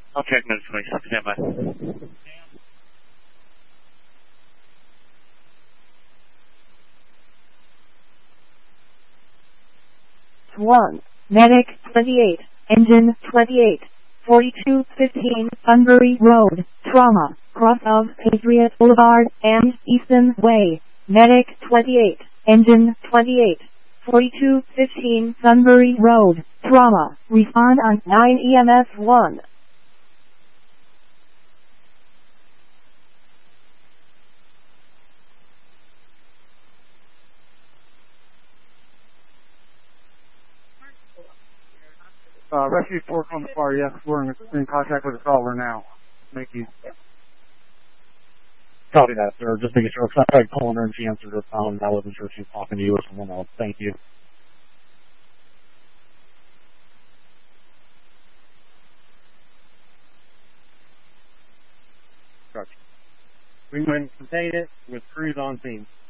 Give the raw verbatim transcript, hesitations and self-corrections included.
I'll check notes twenty-six. Stand by. one. Medic twenty-eight. Engine twenty-eight. forty-two fifteen Sunbury Road, Trauma, cross of Patriot Boulevard and Easton Way. Medic twenty-eight. Engine twenty-eight. forty-two fifteen Sunbury Road, Trauma. Respond on nine E M S one. Uh, Rescue Force on the far, yes, we're in, in contact with the caller now. Thank you. Copy that, sir. Just making sure, because I tried calling her and she answered her phone, and I wasn't sure if she was talking to you or someone else. Thank you. Gotcha. We went and contained it with crews on scene.